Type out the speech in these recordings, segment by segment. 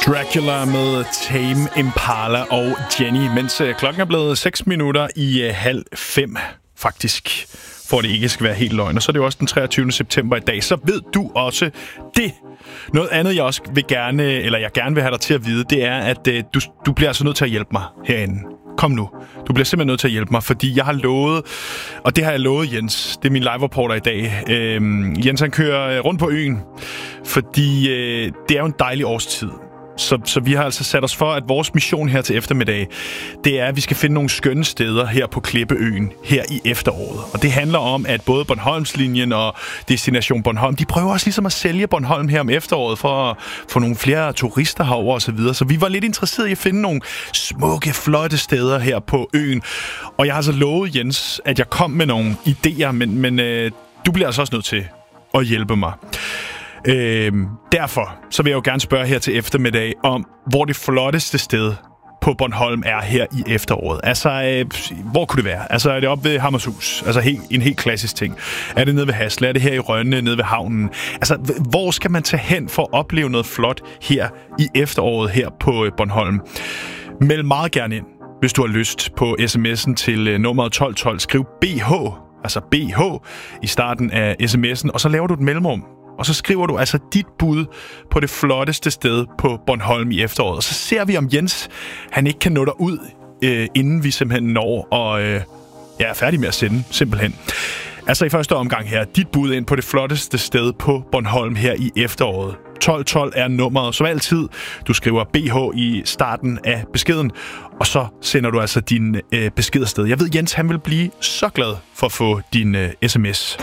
Dracula med Tame Impala og Jenny, mens klokken er blevet 6 minutter i 4:30, faktisk, for det ikke skal være helt løgn. Og så er det jo også den 23. september i dag, så ved du også det. Noget andet, jeg også vil gerne vil have dig til at vide, det er, at du bliver altså nødt til at hjælpe mig herinde. Kom nu. Du bliver simpelthen nødt til at hjælpe mig, fordi jeg har lovet, og det har jeg lovet Jens, det er min live-reporter i dag. Jens, han kører rundt på øen, fordi det er jo en dejlig årstid. Så vi har altså sat os for, at vores mission her til eftermiddag, det er, at vi skal finde nogle skønne steder her på Klippeøen, her i efteråret. Og det handler om, at både Bornholmslinjen og Destination Bornholm, de prøver også ligesom at sælge Bornholm her om efteråret, for at få nogle flere turister herover og så videre. Så vi var lidt interesserede i at finde nogle smukke, flotte steder her på øen. Og jeg har altså lovet, Jens, at jeg kom med nogle idéer, men du bliver altså også nødt til at hjælpe mig. Derfor så vil jeg jo gerne spørge her til eftermiddag om, hvor det flotteste sted på Bornholm er her i efteråret. Altså, hvor kunne det være? Altså, er det oppe ved Hammershus? Altså, en helt klassisk ting. Er det nede ved Hasle? Er det her i Rønne, nede ved havnen? Altså, hvor skal man tage hen for at opleve noget flot her i efteråret her på Bornholm? Meld meget gerne ind, hvis du har lyst, på sms'en til nummeret 1212. Skriv BH, altså BH, i starten af sms'en, og så laver du et mellemrum. Og så skriver du altså dit bud på det flotteste sted på Bornholm i efteråret. Og så ser vi, om Jens, han ikke kan nå dig ud, inden vi simpelthen når og er færdige med at sende, simpelthen. Altså i første omgang her, dit bud ind på det flotteste sted på Bornholm her i efteråret. 1212 er nummeret, som altid. Du skriver BH i starten af beskeden, og så sender du altså din besked afsted. Jeg ved, Jens, han vil blive så glad for at få din sms.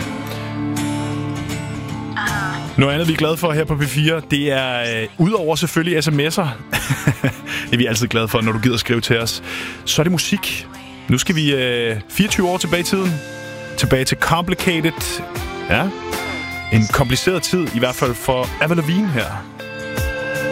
Noget andet, vi er glade for her på P4, det er udover selvfølgelig sms'er. Det er vi altid glade for, når du gider skrive til os. Så er det musik. Nu skal vi 24 år tilbage i tiden. Tilbage til Complicated. Ja, en kompliceret tid, i hvert fald for Avril Lavigne her.